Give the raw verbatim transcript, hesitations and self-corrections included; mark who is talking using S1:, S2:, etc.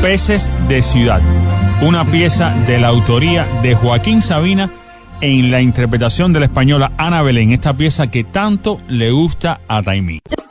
S1: Peces de Ciudad, una pieza de la autoría de Joaquín Sabina en la interpretación de la española Ana Belén, esta pieza que tanto le gusta a Taimí.